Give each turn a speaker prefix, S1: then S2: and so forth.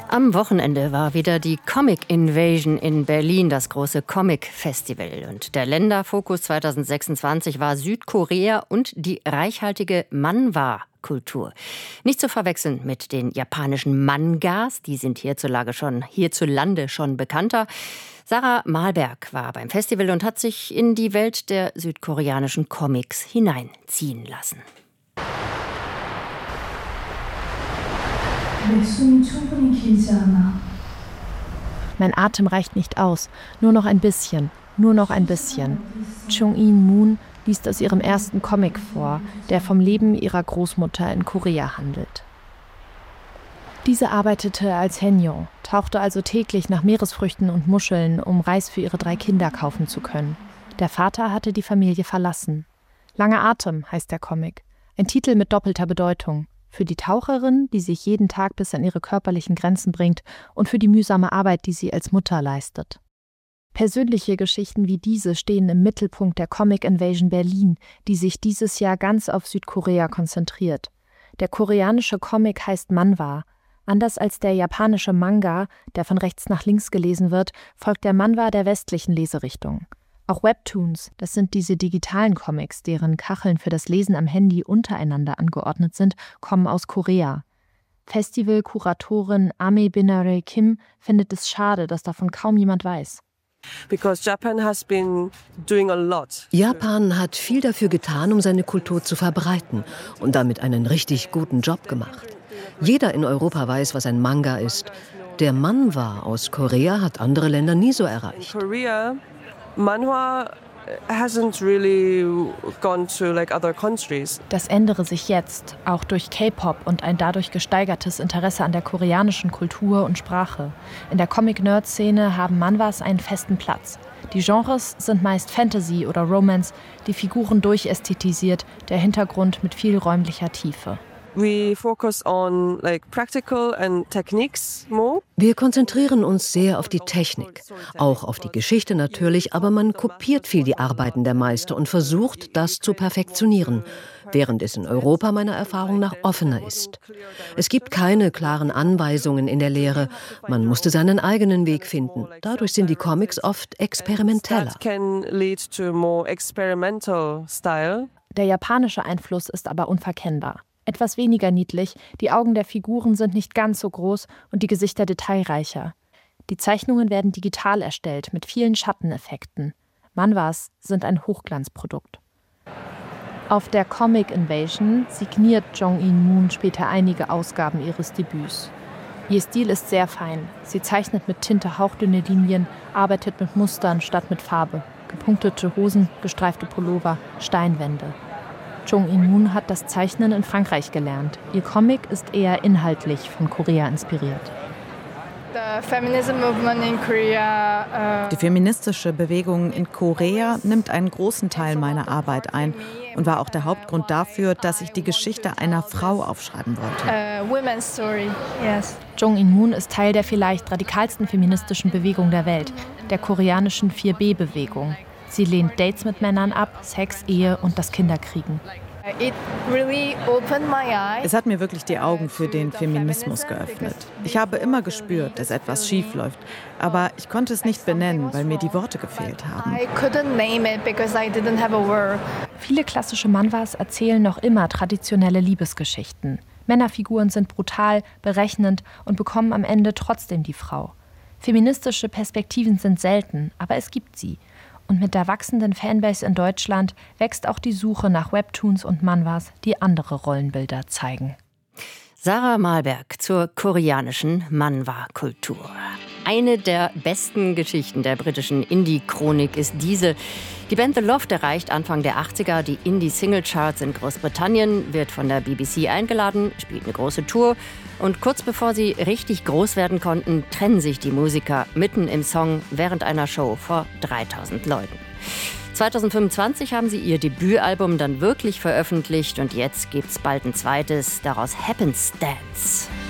S1: Am Wochenende war wieder die Comic Invasion in Berlin, das große Comic-Festival. Und der Länderfokus 2026 war Südkorea und die reichhaltige Manhwa-Kultur. Nicht zu verwechseln mit den japanischen Mangas, die sind hierzulande schon bekannter. Sarah Malberg war beim Festival und hat sich in die Welt der südkoreanischen Comics hineinziehen lassen.
S2: Mein Atem reicht nicht aus. Nur noch ein bisschen. Nur noch ein bisschen. Chung-In Moon liest aus ihrem ersten Comic vor, der vom Leben ihrer Großmutter in Korea handelt. Diese arbeitete als Haenyeo, tauchte also täglich nach Meeresfrüchten und Muscheln, um Reis für ihre 3 Kinder kaufen zu können. Der Vater hatte die Familie verlassen. Langer Atem heißt der Comic. Ein Titel mit doppelter Bedeutung. Für die Taucherin, die sich jeden Tag bis an ihre körperlichen Grenzen bringt, und für die mühsame Arbeit, die sie als Mutter leistet. Persönliche Geschichten wie diese stehen im Mittelpunkt der Comic Invasion Berlin, die sich dieses Jahr ganz auf Südkorea konzentriert. Der koreanische Comic heißt Manhwa. Anders als der japanische Manga, der von rechts nach links gelesen wird, folgt der Manhwa der westlichen Leserichtung. Auch Webtoons, das sind diese digitalen Comics, deren Kacheln für das Lesen am Handy untereinander angeordnet sind, kommen aus Korea. Festivalkuratorin Ame Binare Kim findet es schade, dass davon kaum jemand weiß.
S3: Japan hat viel dafür getan, um seine Kultur zu verbreiten und damit einen richtig guten Job gemacht. Jeder in Europa weiß, was ein Manga ist. Der Manhwa aus Korea hat andere Länder nie so erreicht.
S4: Manhwa hasn't really gone to other countries.
S2: Das ändere sich jetzt, auch durch K-Pop und ein dadurch gesteigertes Interesse an der koreanischen Kultur und Sprache. In der Comic-Nerd-Szene haben Manhwas einen festen Platz. Die Genres sind meist Fantasy oder Romance, die Figuren durchästhetisiert, der Hintergrund mit viel räumlicher Tiefe.
S4: We focus on practical and techniques more.
S3: Wir konzentrieren uns sehr auf die Technik, auch auf die Geschichte natürlich, aber man kopiert viel die Arbeiten der Meister und versucht, das zu perfektionieren, während es in Europa meiner Erfahrung nach offener ist. Es gibt keine klaren Anweisungen in der Lehre, man musste seinen eigenen Weg finden. Dadurch sind die Comics oft experimenteller.
S4: That can lead to more experimental style.
S2: Der japanische Einfluss ist aber unverkennbar. Etwas weniger niedlich, die Augen der Figuren sind nicht ganz so groß und die Gesichter detailreicher. Die Zeichnungen werden digital erstellt, mit vielen Schatteneffekten. Manhwas sind ein Hochglanzprodukt. Auf der Comic Invasion signiert Chung-In Moon später einige Ausgaben ihres Debüts. Ihr Stil ist sehr fein. Sie zeichnet mit Tinte hauchdünne Linien, arbeitet mit Mustern statt mit Farbe. Gepunktete Hosen, gestreifte Pullover, Steinwände. Chung-In Moon hat das Zeichnen in Frankreich gelernt. Ihr Comic ist eher inhaltlich von Korea inspiriert.
S5: Die feministische Bewegung in Korea nimmt einen großen Teil meiner Arbeit ein und war auch der Hauptgrund dafür, dass ich die Geschichte einer Frau aufschreiben wollte.
S2: Chung-In Moon ist Teil der vielleicht radikalsten feministischen Bewegung der Welt, der koreanischen 4B-Bewegung. Sie lehnt Dates mit Männern ab, Sex, Ehe und das Kinderkriegen.
S5: Es hat mir wirklich die Augen für den Feminismus geöffnet. Ich habe immer gespürt, dass etwas schief läuft, aber ich konnte es nicht benennen, weil mir die Worte gefehlt haben.
S2: Viele klassische Manhwas erzählen noch immer traditionelle Liebesgeschichten. Männerfiguren sind brutal, berechnend und bekommen am Ende trotzdem die Frau. Feministische Perspektiven sind selten, aber es gibt sie. Und mit der wachsenden Fanbase in Deutschland wächst auch die Suche nach Webtoons und Manhwas, die andere Rollenbilder zeigen.
S1: Sarah Malberg zur koreanischen Manhwa-Kultur. Eine der besten Geschichten der britischen Indie-Chronik ist diese. Die Band The Loft erreicht Anfang der 80er die Indie-Single-Charts in Großbritannien, wird von der BBC eingeladen, spielt eine große Tour. Und kurz bevor sie richtig groß werden konnten, trennen sich die Musiker mitten im Song während einer Show vor 3000 Leuten. 2025 haben sie ihr Debütalbum dann wirklich veröffentlicht und jetzt gibt's bald ein zweites, daraus Happenstance.